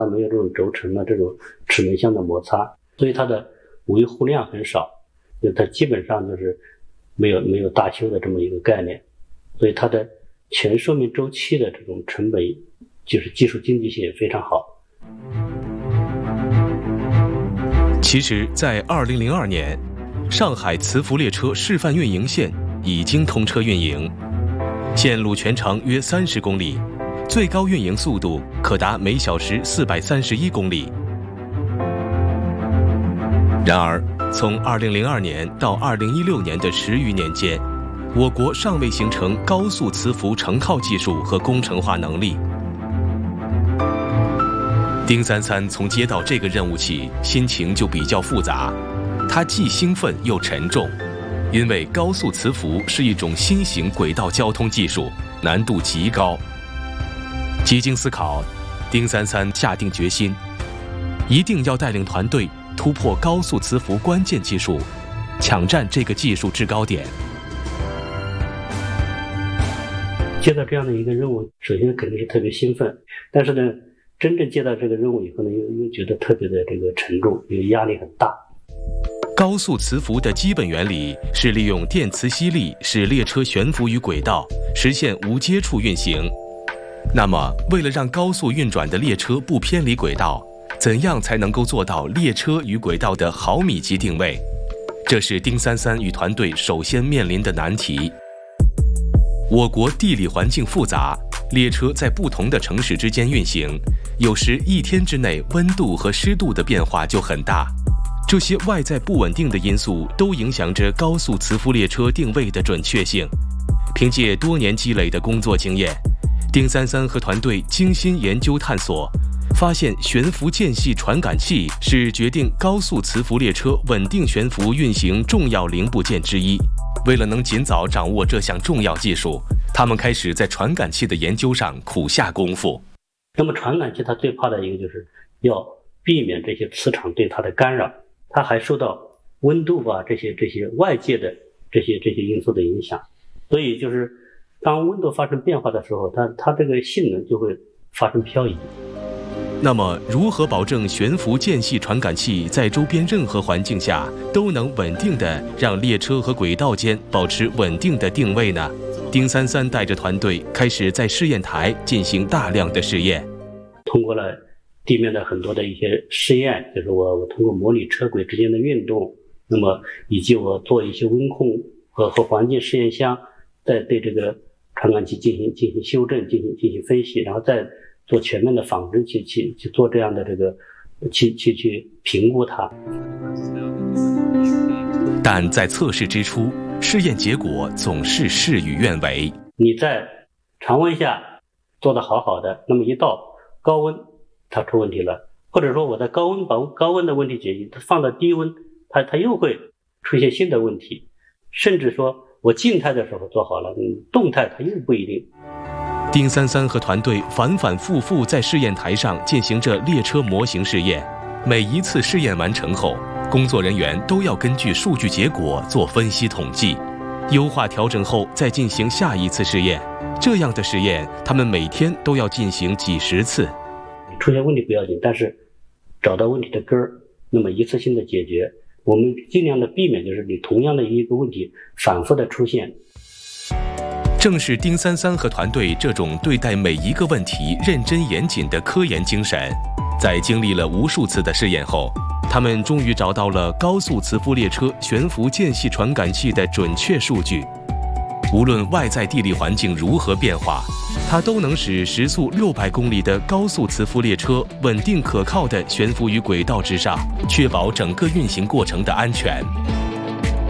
它没有这种轴承的这种齿轮相的摩擦，所以它的维护量很少，就它基本上就是没有大修的这么一个概念，所以它的全寿命周期的这种成本就是技术经济性也非常好。 其实在2002年，上海磁浮列车示范运营线已经通车运营，线路全长约30公里，最高运营速度可达每小时431公里。然而，从2002年到2016年的10余年间，我国尚未形成高速磁浮成套技术和工程化能力。丁三三从接到这个任务起，心情就比较复杂，他既兴奋又沉重，因为高速磁浮是一种新型轨道交通技术，难度极高。几经思考，丁三三下定决心，一定要带领团队突破高速磁浮关键技术，抢占这个技术制高点。 接到这样的一个任务，首先肯定是特别兴奋，但是呢，真正接到这个任务以后呢，又觉得特别的这个沉重，因为压力很大。 高速磁浮的基本原理是利用电磁吸力使列车悬浮于轨道，实现无接触运行。那么，为了让高速运转的列车不偏离轨道，怎样才能够做到列车与轨道的毫米级定位？这是丁三三与团队首先面临的难题。我国地理环境复杂，列车在不同的城市之间运行，有时一天之内温度和湿度的变化就很大。这些外在不稳定的因素都影响着高速磁浮列车定位的准确性。凭借多年积累的工作经验，丁三三和团队精心研究探索，发现悬浮间隙传感器是决定高速磁浮列车稳定悬浮运行重要零部件之一。为了能尽早掌握这项重要技术，他们开始在传感器的研究上苦下功夫。 那么传感器它最怕的一个就是要避免这些磁场对它的干扰，它还受到温度啊这些外界的这些因素的影响，所以就是当温度发生变化的时候，它这个性能就会发生漂移。 那么，如何保证悬浮间隙传感器在周边任何环境下都能稳定地让列车和轨道间保持稳定的定位呢？丁三三带着团队开始在试验台进行大量的试验， 通过了地面的很多的一些试验，就是我通过模拟车轨之间的运动，那么以及我做一些温控和环境试验箱，再对这个传感器进行修正，进行分析，然后再做全面的仿真去做这样的这个去评估它。 但在测试之初，试验结果总是事与愿违。 你在常温下做得好好的，那么一到高温它出问题了，或者说我在高温把高温的问题解决，它放到低温它又会出现新的问题，甚至说我静态的时候做好了，动态它又不一定。 丁三三和团队反复复在试验台上进行着列车模型试验，每一次试验完成后，工作人员都要根据数据结果做分析统计，优化调整后再进行下一次试验。这样的试验，他们每天都要进行几十次。 出现问题不要紧，但是找到问题的根儿，那么一次性的解决，我们尽量的避免就是你同样的一个问题反复的出现。 正是丁三三和团队这种对待每一个问题认真严谨的科研精神，在经历了无数次的试验后，他们终于找到了高速磁浮列车悬浮间隙传感器的准确数据。无论外在地理环境如何变化，它都能使时速600公里的高速磁浮列车稳定可靠地悬浮于轨道之上，确保整个运行过程的安全。